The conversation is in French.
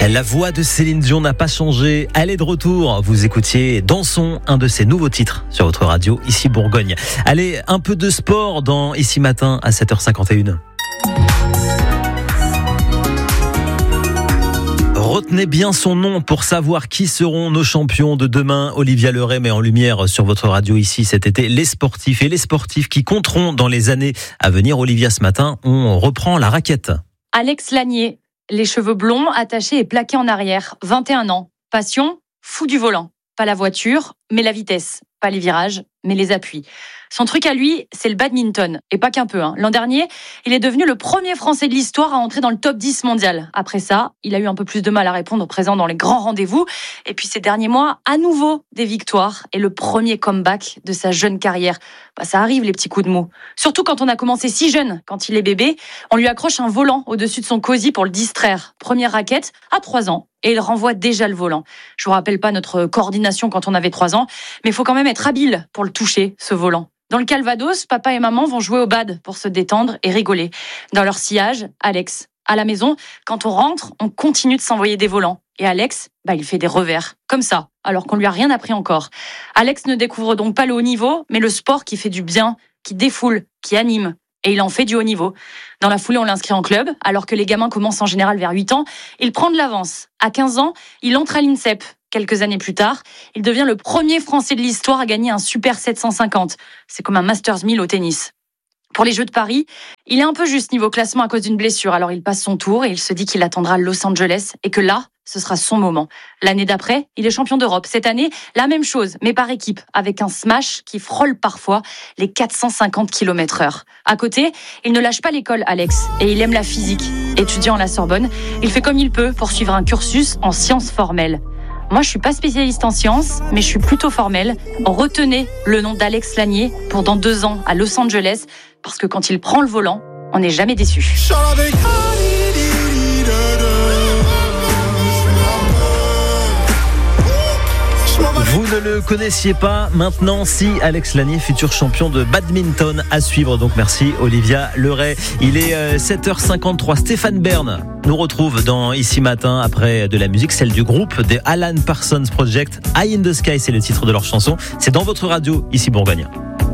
La voix de Céline Dion n'a pas changé, elle est de retour. Vous écoutiez Dansons, un de ses nouveaux titres sur votre radio, ici Bourgogne. Allez, un peu de sport dans Ici Matin à 7h51. Retenez bien son nom pour savoir qui seront nos champions de demain. Olivia Leray met en lumière sur votre radio ici cet été les sportifs et les sportifs qui compteront dans les années à venir. Olivia, ce matin, on reprend la raquette. Alex Lanier, les cheveux blonds attachés et plaqués en arrière, 21 ans. Passion, fou du volant. Pas la voiture, mais la vitesse. Pas les virages, mais les appuis. Son truc à lui, c'est le badminton. Et pas qu'un peu. L'an dernier, il est devenu le premier Français de l'histoire à entrer dans le top 10 mondial. Après ça, il a eu un peu plus de mal à répondre présent dans les grands rendez-vous. Et puis ces derniers mois, à nouveau des victoires et le premier comeback de sa jeune carrière. Ça arrive les petits coups de mou. Surtout quand on a commencé si jeune, quand il est bébé, on lui accroche un volant au-dessus de son cosy pour le distraire. Première raquette à 3 ans. Et il renvoie déjà le volant. Je vous rappelle pas notre coordination quand on avait 3 ans, mais il faut quand même être habile pour le toucher, ce volant. Dans le Calvados, papa et maman vont jouer au bad pour se détendre et rigoler. Dans leur sillage, Alex. À la maison, quand on rentre, on continue de s'envoyer des volants. Et Alex, il fait des revers. Comme ça, alors qu'on lui a rien appris encore. Alex ne découvre donc pas le haut niveau, mais le sport qui fait du bien, qui défoule, qui anime. Et il en fait du haut niveau. Dans la foulée, on l'inscrit en club, alors que les gamins commencent en général vers 8 ans. Il prend de l'avance. À 15 ans, il entre à l'INSEP. Quelques années plus tard, il devient le premier Français de l'histoire à gagner un Super 750. C'est comme un Masters 1000 au tennis. Pour les Jeux de Paris, il est un peu juste niveau classement à cause d'une blessure. Alors il passe son tour et il se dit qu'il attendra Los Angeles et que là, ce sera son moment. L'année d'après, il est champion d'Europe. Cette année, la même chose, mais par équipe, avec un smash qui frôle parfois les 450 km/h. À côté, il ne lâche pas l'école, Alex, et il aime la physique. Étudiant à la Sorbonne, il fait comme il peut pour suivre un cursus en sciences formelles. Moi, je suis pas spécialiste en sciences, mais je suis plutôt formelle. Retenez le nom d'Alex Lanier pour dans 2 ans à Los Angeles, parce que quand il prend le volant, on n'est jamais déçu. Vous ne le connaissiez pas, maintenant si, Alex Lanier, futur champion de badminton à suivre. Donc merci Olivia Leray. Il est 7h53, Stéphane Bern nous retrouve dans Ici Matin après de la musique, celle du groupe des Alan Parsons Project. Eye in the Sky, c'est le titre de leur chanson. C'est dans votre radio, ici Bourgogne.